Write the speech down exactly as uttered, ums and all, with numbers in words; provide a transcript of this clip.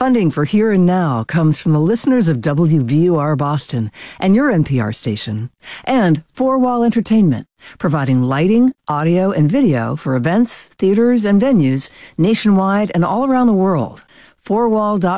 Funding for Here and Now comes from the listeners of W B U R Boston and your N P R station, and Four Wall Entertainment, providing lighting, audio, and video for events, theaters, and venues nationwide and all around the world. four wall dot